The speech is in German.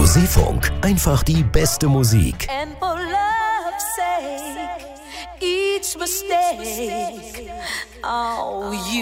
Josefunk, einfach die beste Musik. And for love's sake, each mistake, oh, you